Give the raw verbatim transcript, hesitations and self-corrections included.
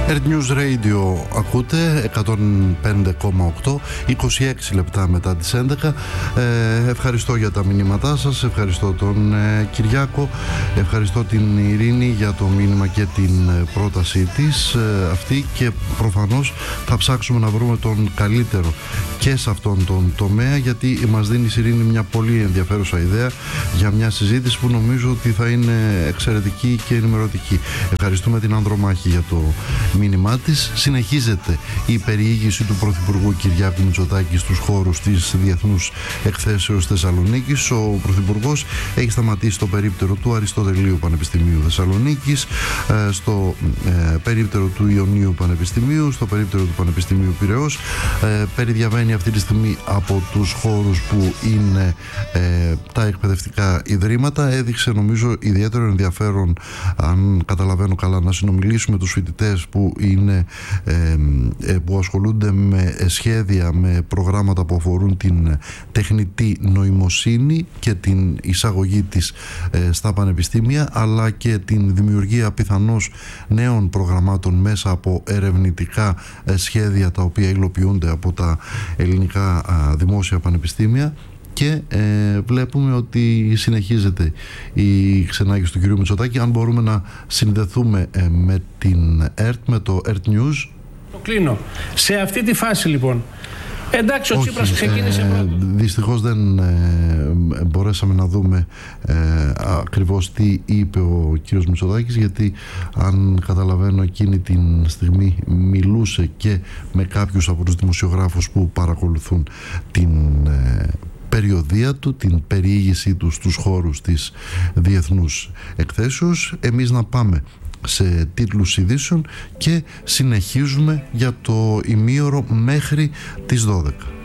Earth News Radio ακούτε, εκατόν πέντε κόμμα οκτώ, είκοσι έξι λεπτά μετά τις έντεκα. ε, Ευχαριστώ για τα μηνύματά σας, ευχαριστώ τον ε, Κυριάκο, ευχαριστώ την Ειρήνη για το μήνυμα και την ε, πρότασή της ε, αυτή, και προφανώς θα ψάξουμε να βρούμε τον καλύτερο και σε αυτόν τον τομέα, γιατί μας δίνει η Ειρήνη μια πολύ ενδιαφέρουσα ιδέα για μια συζήτηση που νομίζω ότι θα είναι εξαιρετική και ενημερωτική. Ευχαριστούμε την Ανδρομάχη για το μήνυμά της. Συνεχίζεται η περιήγηση του Πρωθυπουργού Κυριάκου Μητσοτάκη στους χώρους της Διεθνούς Εκθέσεως Θεσσαλονίκης. Ο Πρωθυπουργός έχει σταματήσει στο περίπτερο του Αριστοτελείου Πανεπιστημίου Θεσσαλονίκης, στο περίπτερο του Ιωνίου Πανεπιστημίου, στο περίπτερο του Πανεπιστημίου Πειραιώς. Περιδιαβαίνει αυτή τη στιγμή από τους χώρους που είναι τα εκπαιδευτικά ιδρύματα. Έδειξε νομίζω ιδιαίτερο ενδιαφέρον, αν καταλαβαίνω καλά, να συνομιλήσουμε τους φοιτητές που είναι ε, ε, που ασχολούνται με σχέδια, με προγράμματα που αφορούν την τεχνητή νοημοσύνη και την εισαγωγή της ε, στα πανεπιστήμια, αλλά και την δημιουργία πιθανώς νέων προγραμμάτων μέσα από ερευνητικά ε, σχέδια τα οποία υλοποιούνται από τα ελληνικά α, δημόσια πανεπιστήμια. Και ε, βλέπουμε ότι συνεχίζεται η ξενάγηση του κ. Μητσοτάκη. Αν μπορούμε να συνδεθούμε ε, με την ΕΡΤ, με το ΕΡΤ News. Το κλείνω. Σε αυτή τη φάση λοιπόν, εντάξει, ο Όχι, Τσίπρας ξεκίνησε ε, πρώτο. Δυστυχώς δεν ε, μπορέσαμε να δούμε ε, ακριβώς τι είπε ο κύριος Μητσοτάκης, γιατί αν καταλαβαίνω εκείνη την στιγμή μιλούσε και με κάποιους από τους δημοσιογράφους που παρακολουθούν την ε, περιοδία του, την περιήγησή του στους χώρους της Διεθνούς Εκθέσεως. Εμείς να πάμε σε τίτλους ειδήσεων και συνεχίζουμε για το ημίωρο μέχρι τις δώδεκα.